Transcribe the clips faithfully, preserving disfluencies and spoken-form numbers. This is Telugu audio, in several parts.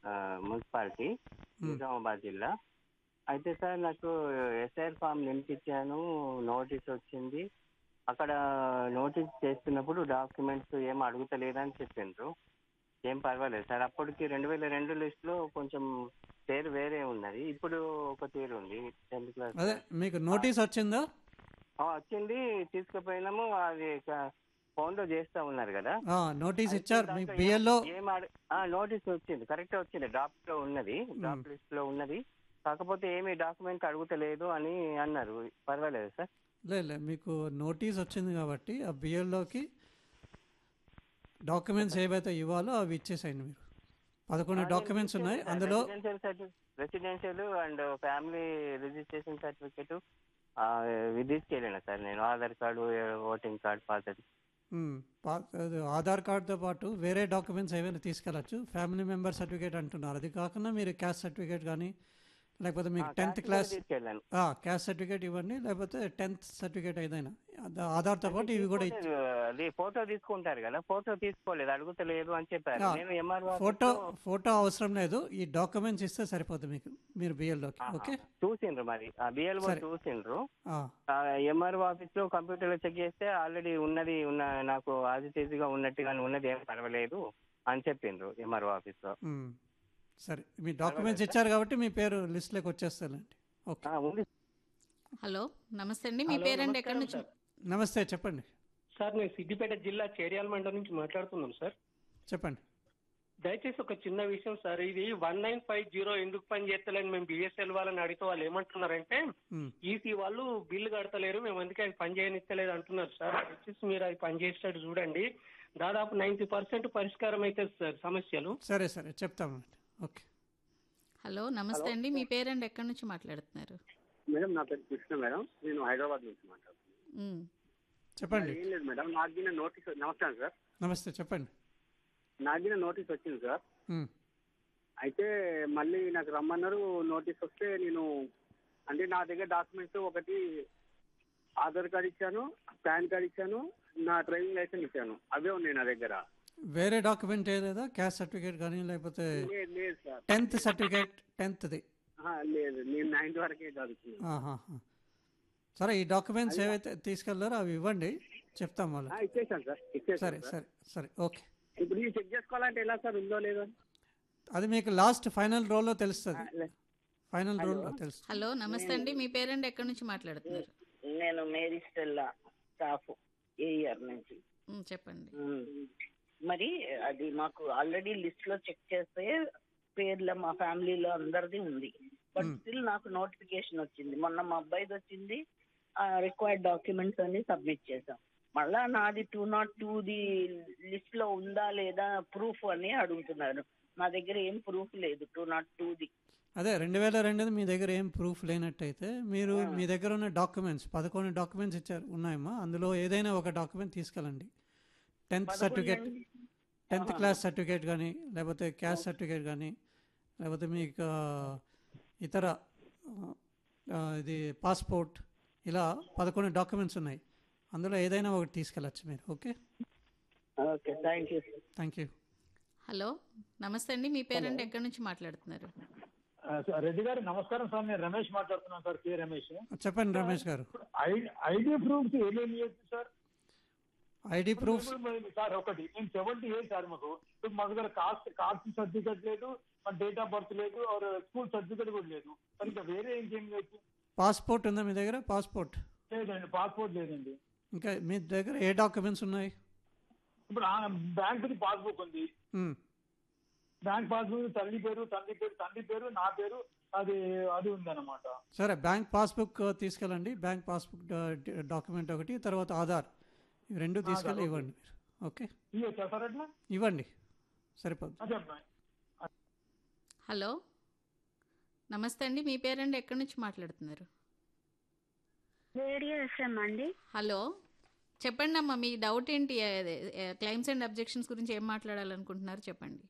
మున్సిపాలిటీ, ఉమ్, నిజామాబాద్ జిల్లా. అయితే సార్ నాకు ఎస్ఐఆర్ ఫామ్ నింపించాను, నోటీస్ వచ్చింది. అక్కడ నోటీస్ చేస్తున్నప్పుడు డాక్యుమెంట్స్ ఏం అడుగుతలేదని చెప్పిండ్రు. ఏం పర్వాలేదు సార్. అప్పటికి రెండు వేల రెండు లిస్టులో కొంచెం పేరు వేరే ఉన్నది, ఇప్పుడు ఒక పేరు ఉంది టెన్త్ క్లాస్. అదే మీకు నోటీస్ వచ్చిందా? వచ్చింది, తీసుకుపోయినాము. అది ఫోన్లో చేస్తా ఉన్నారు కదా. ఆ, నోటీస్ అయితే ఇచ్చారు మీ దాంట్లో ఏం బిఎల్లో? ఏం అడ- ఆ, నోటీస్ వచ్చింది, కరెక్ట్ వచ్చింది, డ్రాఫ్ట్ లో ఉన్నది, డ్రాఫ్ట్ లిస్ట్ లో ఉన్నది. కాకపోతే ఏమి డాక్యుమెంట్ అడుగుతలేదు అని అన్నారు. పర్వాలేదు సార్. లేదు లేదు, మీకు నోటీస్ వచ్చింది కాబట్టి ఆ బిఎల్లోకి డాక్యుమెంట్స్ చెప్పండి. ఏవైతే ఇవ్వాలో అవి ఇచ్చేసేయండి. మీరు ఆ, పదకొండు నేను డాక్యుమెంట్స్ ఇచ్చేసాను ఉన్నాయి సార్. అందులో. Residential certificate, residential and family registration certificate తీసుకెళ్ళిన సార్ నేను. ఆధార్ కార్డు, ఓటింగ్ కార్డు, పాతది. ఉమ్, పా- అది ఆధార్ కార్డుతో పాటు వేరే డాక్యుమెంట్స్ ఏవైనా తీసుకెళ్ళచ్చు. ఫ్యామిలీ మెంబర్ సర్టిఫికేట్ అంటున్నారు, అది కాకుండా మీరు క్యాస్ట్ సర్టిఫికేట్ కానీ లేకపోతే మీకు టెన్త్ క్యాస్ట్ కూడా క్లాస్ తీసుకెళ్ళాను. క్యాస్ట్ సర్టిఫికేట్ ఇవ్వండి, లేకపోతే టెన్త్ సర్టిఫికేట్ ఏదైనా ఆధా- ఆధార్తో అది పాటు ఇవి కూడా ఇచ్చి. తీసుకోలేదు, అది ఫోటో తీసుకుంటారు కదా, ఫోటో తీసుకోలేదు, అడుగుతలేదు అని చెప్పారు. ఆ, నేను ఎంఆర్ఓ ఫోటో ఆఫీస్లో ఫోటో అవసరం లేదు, ఈ డాక్యుమెంట్స్ ఇస్తే సరిపోతుంది మీకు, మీరు బిఎల్లోకి. ఓకే చూసిండ్రు, మరి ఆ బిఎల్ఓ సరే. చూసిండ్రు. ఆ, ఎంఆర్ఓ ఆఫీస్ లో కంప్యూటర్ లో చెక్ చేస్తే ఆల్రెడీ ఉన్నది, ఉన్న నాకు ఆదితేజీగా ఉన్నట్టుగానే ఉన్నది, ఏం పర్వాలేదు అని చెప్పిండ్రు ఎంఆర్ఓ ఆఫీస్ లో. ఉమ్, సరే, మీ పర్వాలేదు డాక్యుమెంట్స్ సార్. ఇచ్చారు కాబట్టి మీ పేరు లిస్ట్లోకి వచ్చేస్తానండి. ఓకే, ఆ, ఉంది. హలో, నమస్తే అండి. మీ హలో, పేరండి, ఎక్కడి నమస్కారం నుంచి? సార్. నమస్తే, చెప్పండి సార్ నేను సిద్దిపేట జిల్లా చేర్యాల మండలం నుంచి మాట్లాడుతున్నాను సార్. చెప్పండి. దయచేసి ఒక చిన్న విషయం సార్, ఇది వన్ నైన్ ఫైవ్ జీరో ఎందుకు పని చేస్తలేని మేము బిఎస్ఎల్ వాళ్ళని అడిగితే వాళ్ళు ఏమంటున్నారంటే ఉమ్, ఈసీ వాళ్ళు బిల్లు కడతలేరు, మేము అందుకే అది పని చేయనిస్తలేదు అంటున్నారు సార్. దయచేసి మీరు అది పని చేసేటట్టు చూడండి. దాదాపు నైన్టీ పర్సెంట్ పరిష్కారం అవుతుంది సార్ సమస్యలు. సరే సరే చెప్తామండి. ఓకే, హలో, నమస్తే అండి. మీ పేరండి, ఎక్కడి నుంచి మాట్లాడుతున్నారు? మేడం నా పేరు కృష్ణ మేడం, నేను హైదరాబాద్ నుంచి మాట్లాడుతున్నాను. ఉమ్, చెప్పండి. ఏం లేదు మేడం, నాకు దిన నోటీస్. నమస్కారం సార్. నమస్తే, చెప్పండి. నాకు దిన నోటీస్ వచ్చింది సార్. ఉమ్, అయితే మళ్ళీ నాకు రమ్మన్నారు. నోటీస్ వస్తే నేను అంటే నా దగ్గర డాక్యుమెంట్స్ ఒకటి ఆధార్ కార్డ్ ఇచ్చాను, పాన్ కార్డ్ ఇచ్చాను, నా డ్రైవింగ్ లైసెన్స్ ఇచ్చాను, అవే ఉన్నాయి నా దగ్గర. వేరే డాక్యుమెంట్ ఏదేదా? క్యాస్ట్ సర్టిఫికేట్ కానీ లేకపోతే లేదు లేదు సార్. Tenth certificate? టెన్త్ది? ఆహా, లేదు, నేను నైన్త్ వరకే చదువుతున్నాను. ఆహాహా. సరే, ఈ డాక్యుమెంట్స్ ఏవైతే తీసుకెళ్లారో అవి ఇవ్వండి, చెప్తాం ఆ, వాళ్ళకి. ఇచ్చేసాను సార్, సరే ఇచ్చేసాను సార్. సరే సరే ఓకే. ఇప్పుడు ఇది చెక్ చేసుకోవాలంటే ఎలా సార్, ఉందో లేదో? అది మీకు లాస్ట్ ఫైనల్ రోల్లో తెలుస్తుంది, ఆ, లే- ఫైనల్ రోల్లో తెలుస్తుంది. హలో, నమస్తే అండి. మీ పేరండి, ఎక్కడి నుంచి మాట్లాడుతున్నారు? నేను మేరీ స్టెల్లా స్టాఫ్ ఏ ఇయర్ నుంచి. ఉమ్, చెప్పండి. ఉమ్. మరి అది మాకు ఆల్రెడీ లిస్ట్ లో చెక్ చేస్తే పేర్ల మా ఫ్యామిలీలో అందరిది ఉంది. But Hmm. స్టిల్ నాకు నోటిఫికేషన్ వచ్చింది, మొన్న మా అబ్బాయిది వచ్చింది, రిక్వైర్డ్ డాక్యుమెంట్స్ అన్ని సబ్మిట్ చేసాం. మళ్ళా నాది two not two the list లో ఉందా లేదా ప్రూఫ్ అని అడుగుతున్నారు. నా దగ్గర ఏం ప్రూఫ్ లేదు టూ నాట్ టూ ది. అదే రెండు వేల రెండుది మీ దగ్గర ఏం ప్రూఫ్ లేనట్టయితే మీరు ఆ. మీ దగ్గర ఉన్న డాక్యుమెంట్స్ పదకొండు డాక్యుమెంట్స్ ఇచ్చారు ఉన్నాయమ్మా, అందులో ఏదైనా ఒక డాక్యుమెంట్ తీసుకెళ్ళండి. Tenth certificate, tenth class certificate కానీ లేకపోతే క్యాస్ట్ సర్టిఫికేట్ కానీ లేకపోతే మీకు ఆ, ఇతర ఆ, ఇది పాస్పోర్ట్, ఇలా పదకొండు డాక్యుమెంట్స్ ఉన్నాయి, అందులో ఏదైనా ఒకటి తీసుకెళ్ళచ్చు మీరు. Okay, okay, thank you. Thank you. Hello, నమస్తే అండి. మీ పేరండి, ఎక్కడి నుంచి మాట్లాడుతున్నారు? ఆ, సార్, రెడ్డి గారు నమస్కారం సార్. నేను రమేష్ మాట్లాడుతున్నాను సార్, కే రమేష్. చెప్పండి రమేష్ గారు. ఐడి ప్రూఫ్స్ ఏమేమి ఇవ్వచ్చు సార్? ఐడి ప్రూఫ్ ఇప్పుడు సార్ ఒకటి, నేను సెవెంటీ ఇయర్స్ సార్. మాకు ఇప్పుడు మా దగ్గర కాస్ట్ కాస్ట్ సర్టిఫికేట్ లేదు, మన డేట్ ఆఫ్ బర్త్ లేదు, ఆర్ స్కూల్ సర్టిఫికేట్ కూడా లేదు. మరి ఇంకా వేరే ఇంకేం లేదు? పాస్పోర్ట్ ఉందా మీ దగ్గర? పాస్పోర్ట్ లేదండి, పాస్పోర్ట్ లేదండి. ఇంకా మీ దగ్గర ఏ డాక్యుమెంట్స్ ఉన్నాయి? ఇప్పుడు బ్యాంక్ పాస్బుక్ ఉంది, ఉమ్, బ్యాంక్ పాస్బుక్ తల్లి పేరు, తండ్రి పేరు, తండ్రి పేరు, నా పేరు, అది అది ఉందన్నమాట. సరే, బ్యాంక్ పాస్బుక్ తీసుకెళ్ళండి. బ్యాంక్ పాస్బుక్ డా- డాక్యుమెంట్ ఒకటి, తర్వాత ఆధార్, ఇవి రెండు తీసుకెళ్ళి ఓకే. ఇవ్వండి మీరు. ఓకే, ఇవ్వచ్చా సార్ అట్లా? ఇవ్వండి, సరిపోద్ది. అదే హలో, నమస్తే అండి. మీ పేరండి, ఎక్కడి నుంచి మాట్లాడుతున్నారు? రేడియో ఎఫ్ఎం అండి. హలో, చెప్పండి అమ్మా, మీ డౌట్ ఏంటి? క్లైమ్స్ అండ్ అబ్జెక్షన్స్ గురించి ఏం మాట్లాడాలనుకుంటున్నారు, చెప్పండి.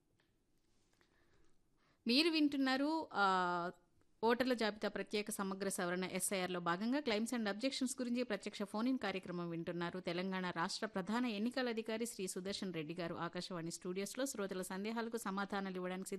మీరు వింటున్నారు ఆ, ఓటర్ల జాబితా ప్రత్యేక సమగ్ర సవరణ ఎస్ఐఆర్లో భాగంగా క్లైమ్స్ అండ్ అబ్జెక్షన్స్ గురించి ప్రత్యక్ష ఫోన్ ఇన్ కార్యక్రమం వింటున్నారు. తెలంగాణ రాష్ట్ర ప్రధాన ఎన్నికల అధికారి శ్రీ సుదర్శన్ రెడ్డి గారు ఆకాశవాణి స్టూడియోస్లో శ్రోతల సందేహాలకు సమాధానాలు ఇవ్వడానికి